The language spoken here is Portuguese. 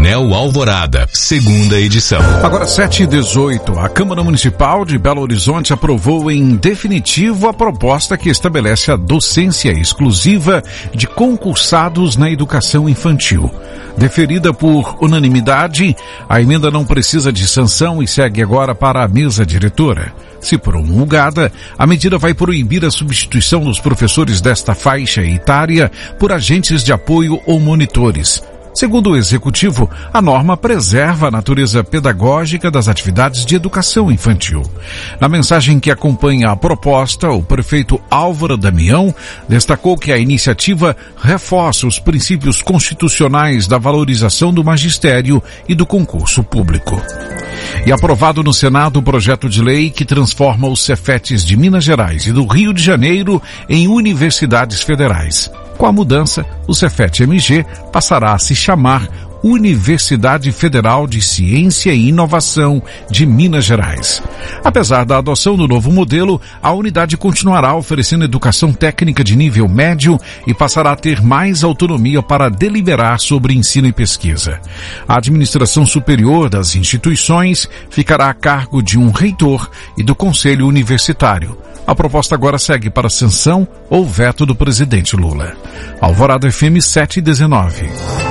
Coronel Alvorada, segunda edição. Agora 7h18, a Câmara Municipal de Belo Horizonte aprovou em definitivo a proposta que estabelece a docência exclusiva de concursados na educação infantil. Deferida por unanimidade, a emenda não precisa de sanção e segue agora para a mesa diretora. Se promulgada, a medida vai proibir a substituição dos professores desta faixa etária por agentes de apoio ou monitores. Segundo o Executivo, a norma preserva a natureza pedagógica das atividades de educação infantil. Na mensagem que acompanha a proposta, o prefeito Álvaro Damião destacou que a iniciativa reforça os princípios constitucionais da valorização do magistério e do concurso público. E aprovado no Senado o projeto de lei que transforma os Cefetes de Minas Gerais e do Rio de Janeiro em universidades federais. Com a mudança, o Cefet-MG passará a se chamar Universidade Federal de Ciência e Inovação de Minas Gerais. Apesar da adoção do novo modelo, a unidade continuará oferecendo educação técnica de nível médio e passará a ter mais autonomia para deliberar sobre ensino e pesquisa. A administração superior das instituições ficará a cargo de um reitor e do Conselho Universitário. A proposta agora segue para sanção ou veto do presidente Lula. Alvorada FM 719.